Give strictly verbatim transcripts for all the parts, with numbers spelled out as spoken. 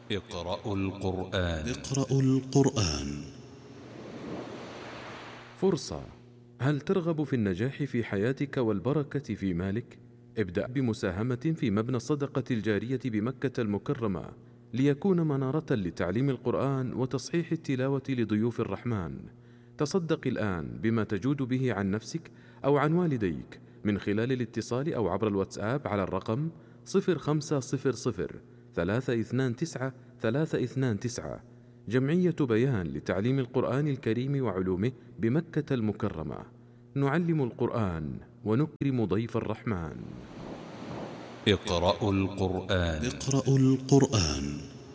اقرأوا القرآن. اقرأوا القرآن. فرصة. هل ترغب في النجاح في حياتك والبركة في مالك؟ ابدأ بمساهمة في مبنى الصدقة الجارية بمكة المكرمة ليكون منارة لتعليم القرآن وتصحيح التلاوة لضيوف الرحمن. تصدق الآن بما تجود به عن نفسك أو عن والديك من خلال الاتصال أو عبر الواتساب على الرقم صفر خمسة صفر صفر ثلاثة اثنان تسعة ثلاثة اثنان تسعة. جمعية بيان لتعليم القرآن الكريم وعلومه بمكة المكرمة. نعلم القرآن ونكرم ضيف الرحمن. اقرأوا القرآن. اقرأوا القرآن.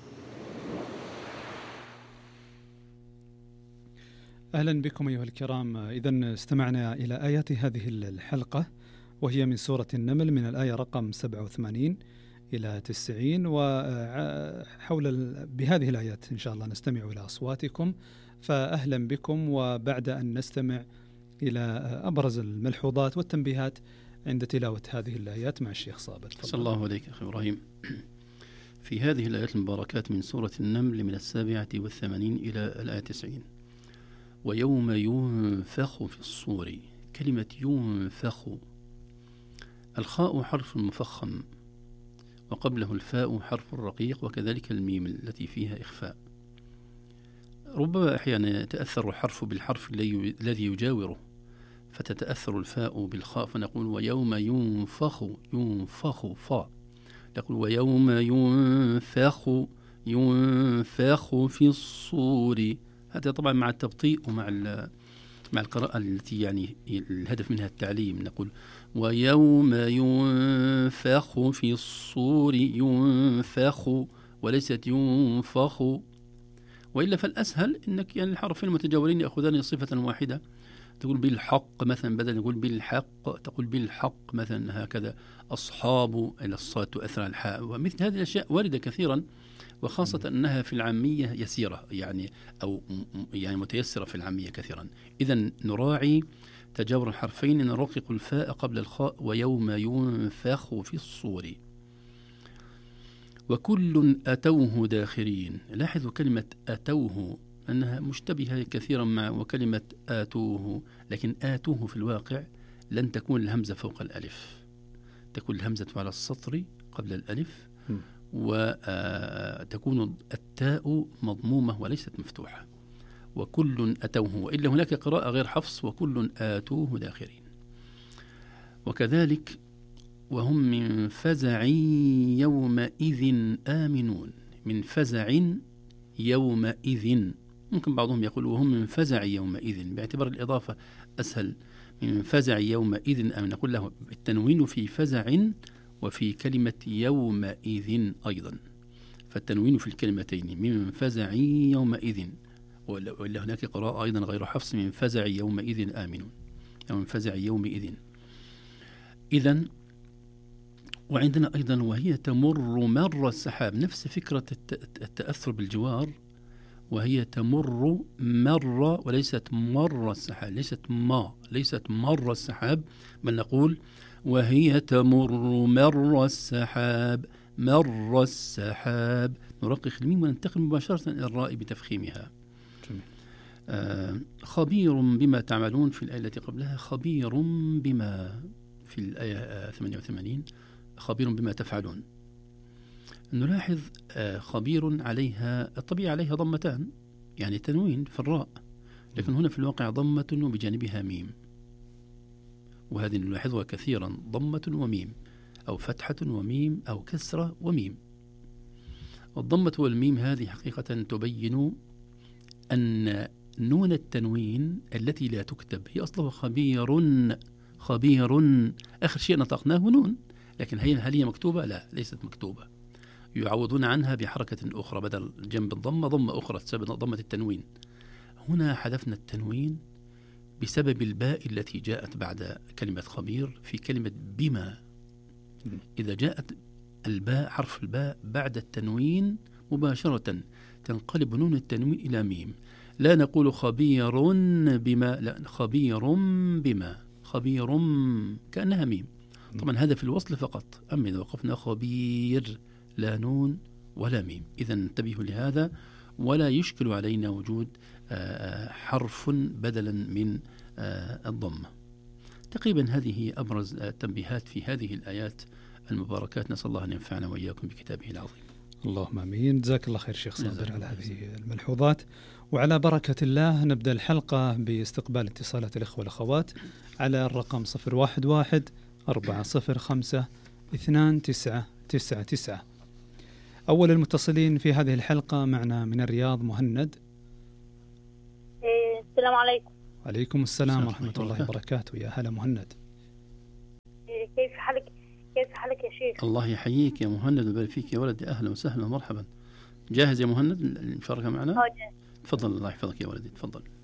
أهلا بكم أيها الكرام. إذن استمعنا إلى آيات هذه الحلقة، وهي من سورة النمل من الآية رقم سبعة وثمانين إلى تسعين، وحول بهذه الآيات إن شاء الله نستمع إلى أصواتكم. فأهلا بكم، وبعد أن نستمع إلى أبرز الملحوظات والتنبيهات عند تلاوة هذه الآيات مع الشيخ صابر. صلى الله عليك أخي إبراهيم. في هذه الآيات المباركات من سورة النمل من السابعة والثمانين إلى الآية تسعين: ويوم ينفخ في الصور. كلمة ينفخ، الخاء حرف مفخم وقبله الفاء حرف رقيق، وكذلك الميم التي فيها إخفاء. ربما أحيانا يتأثر الحرف بالحرف الذي يجاوره، فتتأثر الفاء بالخاء فنقول ويوم ينفخ ينفخ فاء، نقول ويوم ينفخ ينفخ في الصور. هذا طبعا مع التبطيء ومع مع القراءة التي يعني الهدف منها التعليم. نقول ويوم ينفخ في الصور ينفخ وليست ينفخ. وإلا فالأسهل أنك يعني الحرفين المتجاورين يأخذان صفة واحدة، تقول بالحق مثلا بدل نقول بالحق تقول بالحق مثلا، هكذا. أصحاب إلى الصاد تؤثر على الحاء، ومثل هذه الأشياء واردة كثيرا، وخاصة أنها في العامية يسيرة يعني أو يعني متيسرة في العامية كثيرا. إذن نراعي تجاور الحرفين، نرقق الفاء قبل الخاء. ويوم ينفخ في الصور. وكل أتوه داخرين. لاحظوا كلمة أتوه أنها مشتبهة كثيرا مع وكلمة آتوه، لكن آتوه في الواقع لن تكون الهمزة فوق الألف، تكون الهمزة على السطر قبل الألف، وتكون التاء مضمومة وليست مفتوحة. وكل أتوه، وإلا هناك قراءة غير حفص وكل آتوه داخرين. وكذلك وهم من فزع يومئذ آمنون. من فزع يومئذ، ممكن بعضهم يقول وهم من فزع يومئذ باعتبار الإضافة أسهل. من فزع يومئذ آمن، نقول له التنوين في فزع وفي كلمة يومئذ أيضا، فالتنوين في الكلمتين من فزع يومئذ. وإلا هناك قراءة أيضا غير حفص من فزع يومئذ آمنون أو من فزع يومئذ. إذن وعندنا أيضا وهي تمر مر السحاب، نفس فكرة التأثر بالجوار، وهي تمر مر وليست مر السحاب، ليست ما ليست مر السحاب، بل نقول وهي تمر مر السحاب مر السحاب. نرقق الميم وننتقل مباشرة إلى الراء بتفخيمها. آه خبير بما تعملون في الآية التي قبلها خبير بما في الآية ثمانية وثمانين خبير بما تفعلون. نلاحظ آه خبير عليها الطبيعة عليها ضمتان، يعني تنوين في الراء، لكن هنا في الواقع ضمة وبجانبها ميم، وهذه نلاحظها كثيرا، ضمة وميم أو فتحة وميم أو كسرة وميم. والضمة والميم هذه حقيقة تبين أن نون التنوين التي لا تكتب هي أصله خبير خبير، آخر شيء نطقناه نون، لكن هي هل هي مكتوبة؟ لا، ليست مكتوبة. يعوضون عنها بحركة أخرى، بدل جنب الضمة ضمة أخرى تسبب ضمة التنوين. هنا حذفنا التنوين بسبب الباء التي جاءت بعد كلمة خبير في كلمة بما. إذا جاءت الباء حرف الباء بعد التنوين مباشرة تنقلب نون التنوين إلى ميم. لا نقول خبير بما، لا، خبير بما، خبير كأنها ميم. طبعا هذا في الوصل فقط، أما إذا وقفنا خبير لا نون ولا ميم. إذا انتبهوا لهذا، ولا يشكل علينا وجود حرف بدلا من الضمة. تقريبا هذه هي أبرز التنبيهات في هذه الآيات المباركات. نسأل الله أن ينفعنا وإياكم بكتابه العظيم. اللهم آمين. جزاك الله خير شيخ صابر على هذه الملحوظات. وعلى بركة الله نبدأ الحلقة باستقبال اتصالات الإخوة والأخوات على الرقم صفر واحد واحد أربعة صفر خمسة اثنان تسعة تسعة تسعة. أول المتصلين في هذه الحلقة معنا من الرياض مهند. السلام عليكم. وعليكم السلام ورحمة الله وبركاته. يا هلا مهند. كيف حالك كيف حالك يا شيخ؟ الله يحييك يا مهند ويبارك فيك يا ولدي. أهلا وسهلا ومرحبا. جاهز يا مهند المشاركة معنا؟ اه جاهز. تفضل. الله يحفظك يا ولدي، تفضل.